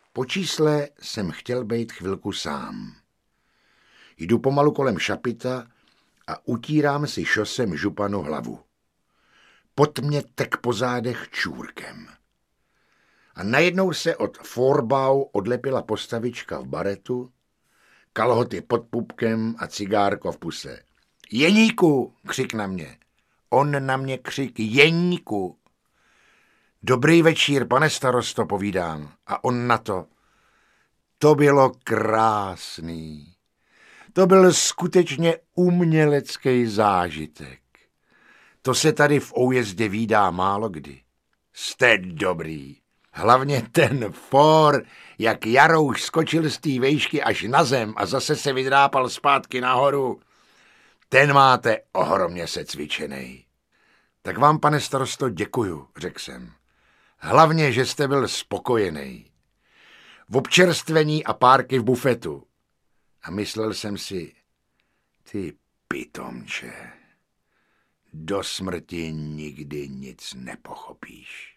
Po čísle jsem chtěl být chvilku sám. Jdu pomalu kolem šapita a utírám si šosem županu hlavu. Pot mě tek po zádech čůrkem. A najednou se od forbau odlepila postavička v baretu, kalhoty pod pupkem a cigárko v puse. Jeníku, křik na mě. On na mě křik, Jeníku. Dobrý večír, pane starosto, povídám. A on na to. To bylo krásný. To byl skutečně umělecký zážitek. To se tady v Újezdě vídá málo kdy. Jste dobrý. Hlavně ten for, jak Jarouš skočil z té vejšky až na zem a zase se vydrápal zpátky nahoru. Ten máte ohromně secvičenej. Tak vám, pane starosto, děkuju, řekl jsem. Hlavně, že jste byl spokojený. V občerstvení a párky v bufetu. A myslel jsem si, ty pitomče, do smrti nikdy nic nepochopíš.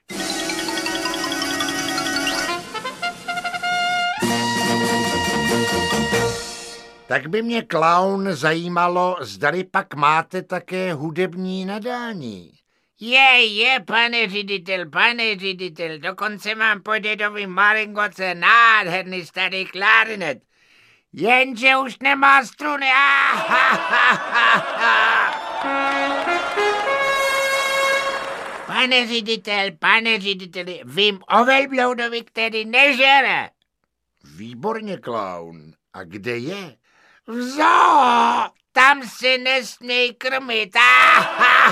Tak by mě, klaun, zajímalo, zdali pak máte také hudební nadání. Je, pane ředitel, dokonce mám po dědovi maringoce nádherný starý klarinet. Jenže už nemá struny. Pane řediteli, vím o velbloudovi, který nežere. Výborně, klaun. A kde je? V zoo, tam se nesměj krmit.